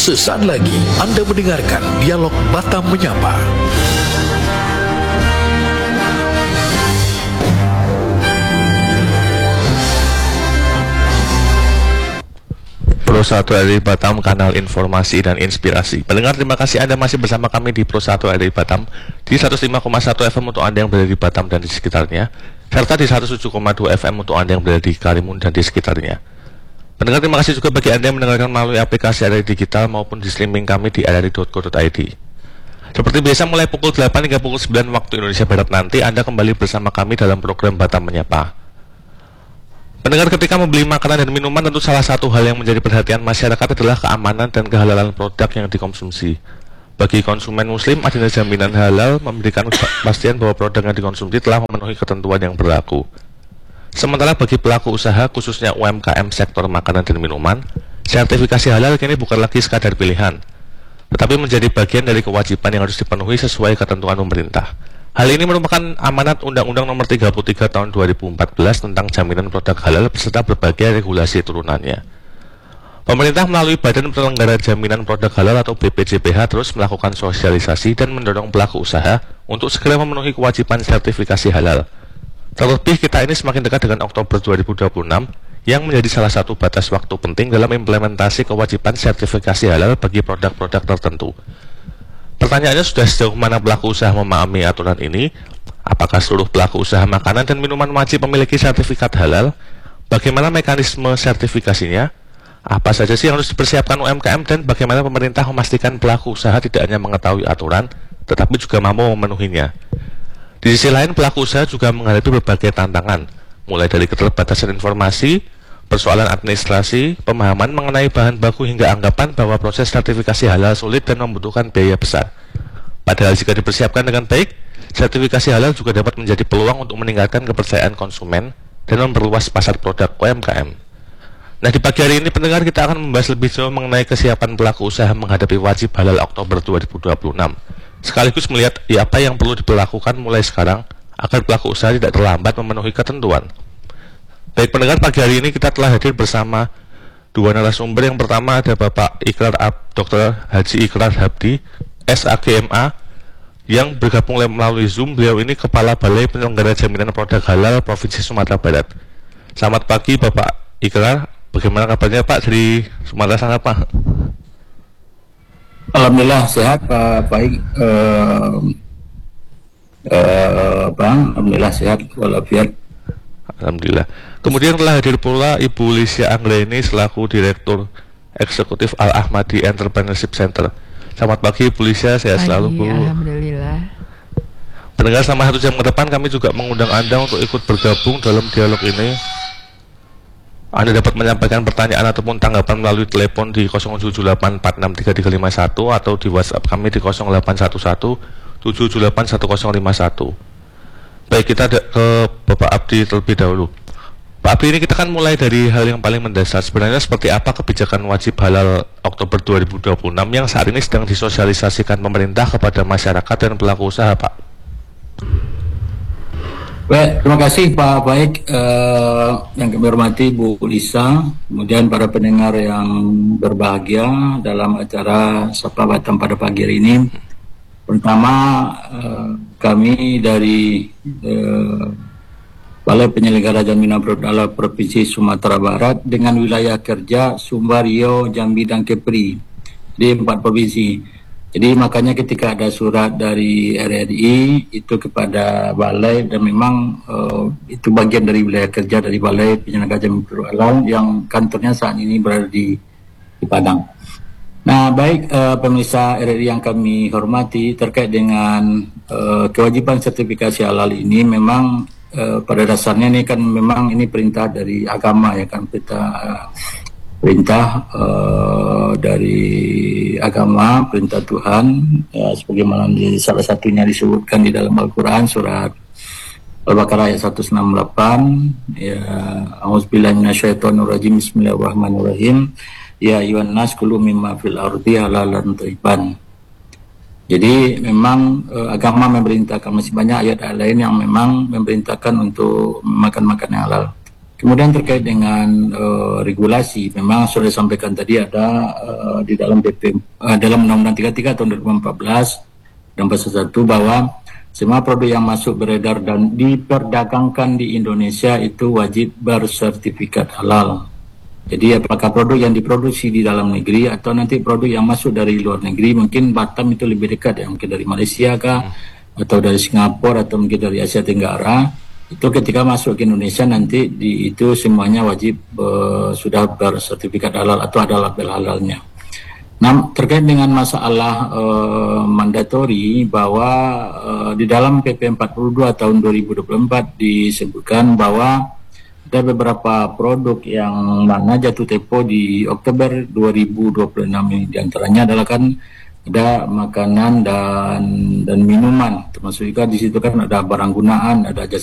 Sesaat lagi Anda mendengarkan Dialog Batam Menyapa. Pro 1 RRI Batam, kanal informasi dan inspirasi. Pendengar, terima kasih Anda masih bersama kami di Pro 1 RRI Batam di 105,1 FM untuk Anda yang berada di Batam dan di sekitarnya, serta di 107,2 FM untuk Anda yang berada di Karimun dan di sekitarnya. Pendengar, terima kasih juga bagi Anda yang mendengarkan melalui aplikasi RRI Digital maupun di streaming kami di rri.co.id. Seperti biasa, mulai pukul 8 hingga pukul 9 waktu Indonesia Barat nanti, Anda kembali bersama kami dalam program Batam Menyapa. Pendengar, ketika membeli makanan dan minuman, tentu salah satu hal yang menjadi perhatian masyarakat adalah keamanan dan kehalalan produk yang dikonsumsi. Bagi konsumen muslim, adanya jaminan halal memberikan kepastian bahwa produk yang dikonsumsi telah memenuhi ketentuan yang berlaku. Sementara bagi pelaku usaha, khususnya UMKM sektor makanan dan minuman, sertifikasi halal kini bukan lagi sekadar pilihan, tetapi menjadi bagian dari kewajiban yang harus dipenuhi sesuai ketentuan pemerintah. Hal ini merupakan amanat Undang-Undang Nomor 33 Tahun 2014 tentang jaminan produk halal beserta berbagai regulasi turunannya. Pemerintah melalui Badan Penyelenggara Jaminan Produk Halal atau BPJPH terus melakukan sosialisasi dan mendorong pelaku usaha untuk segera memenuhi kewajiban sertifikasi halal. Terlebih kita ini semakin dekat dengan Oktober 2026 yang menjadi salah satu batas waktu penting dalam implementasi kewajiban sertifikasi halal bagi produk-produk tertentu. Pertanyaannya, sudah sejauh mana pelaku usaha memahami aturan ini? Apakah seluruh pelaku usaha makanan dan minuman wajib memiliki sertifikat halal? Bagaimana mekanisme sertifikasinya? Apa saja sih yang harus dipersiapkan UMKM, dan bagaimana pemerintah memastikan pelaku usaha tidak hanya mengetahui aturan, tetapi juga mampu memenuhinya? Di sisi lain, pelaku usaha juga menghadapi berbagai tantangan, mulai dari keterbatasan informasi, persoalan administrasi, pemahaman mengenai bahan baku, hingga anggapan bahwa proses sertifikasi halal sulit dan membutuhkan biaya besar. Padahal jika dipersiapkan dengan baik, sertifikasi halal juga dapat menjadi peluang untuk meningkatkan kepercayaan konsumen dan memperluas pasar produk UMKM. Nah, di pagi hari ini pendengar, kita akan membahas lebih jauh mengenai kesiapan pelaku usaha menghadapi wajib halal Oktober 2026. Sekaligus melihat apa yang perlu dilakukan mulai sekarang agar pelaku usaha tidak terlambat memenuhi ketentuan. Baik pendengar, pagi hari ini kita telah hadir bersama dua narasumber. Yang pertama ada Bapak Dr. Haji Ikrar Habdi, SAGMA, yang bergabung melalui Zoom. Beliau ini Kepala Balai Penyelenggara Jaminan Produk Halal Provinsi Sumatera Barat. Selamat pagi Bapak Ikrar, bagaimana kabarnya Pak dari Sumatera sana Pak? Alhamdulillah sehat Pak, baik Bang, alhamdulillah sehat walafiat. Alhamdulillah. Kemudian telah hadir pula Ibu Lisya Anggreni selaku Direktur Eksekutif Al-Ahmadi Entrepreneurship Center. Selamat pagi Bu Lisya, sehat selalu Bu. Alhamdulillah. Pendengar, selama 1 jam ke depan kami juga mengundang Anda untuk ikut bergabung dalam dialog ini. Anda dapat menyampaikan pertanyaan ataupun tanggapan melalui telepon di 0778463351 atau di WhatsApp kami di 081177811051. Baik, kita ke Bapak Abdi terlebih dahulu. Pak Abdi, ini kita kan mulai dari hal yang paling mendasar. Sebenarnya seperti apa kebijakan wajib halal Oktober 2026 yang saat ini sedang disosialisasikan pemerintah kepada masyarakat dan pelaku usaha, Pak? Baik, terima kasih Pak. Baik, yang kami hormati Bu Lisa, kemudian para pendengar yang berbahagia dalam acara Sapa Batam pada pagi hari ini. Pertama, kami dari Balai Penyelenggara Jaminan Produk Halal Provinsi Sumatera Barat dengan wilayah kerja Sumbar, Riau, Jambi, dan Kepri di 4 provinsi. Jadi makanya ketika ada surat dari RRI itu kepada Balai, dan memang itu bagian dari wilayah kerja dari Balai Penyelenggara Jaminan Produk Halal yang kantornya saat ini berada di Padang. Nah, baik pemirsa RRI yang kami hormati, terkait dengan kewajiban sertifikasi halal ini, memang pada dasarnya ini kan memang ini perintah dari agama, ya kan, perintah dari agama, perintah Tuhan, ya, sebagaimana salah satunya disebutkan di dalam Al-Quran surat Al-Baqarah ayat 168, ya, A'udzubillahi minasyaitonirrajim, bismillahirrahmanirrahim, ya ayyuhan nas kulu mimma fil ardi halalan thayyiban. Jadi memang agama memerintahkan, masih banyak ayat lain yang memang memerintahkan untuk makan makanan halal. Kemudian terkait dengan regulasi, memang sudah disampaikan tadi ada di dalam dalam Undang-Undang 33 tahun 2014 dan pasal 1 bahwa semua produk yang masuk beredar dan diperdagangkan di Indonesia itu wajib bersertifikat halal. Jadi apakah produk yang diproduksi di dalam negeri atau nanti produk yang masuk dari luar negeri, mungkin Batam itu lebih dekat ya, mungkin dari Malaysia kah, atau dari Singapura atau mungkin dari Asia Tenggara. Itu ketika masuk ke Indonesia nanti itu semuanya wajib sudah bersertifikat halal atau ada label halalnya. Nah, terkait dengan masalah mandatori bahwa di dalam PP 42 tahun 2024 disebutkan bahwa ada beberapa produk yang mana jatuh tempo di Oktober 2026 ini, diantaranya adalah kan ada makanan dan minuman, termasuk juga di situ kan ada barang gunaan, ada jasa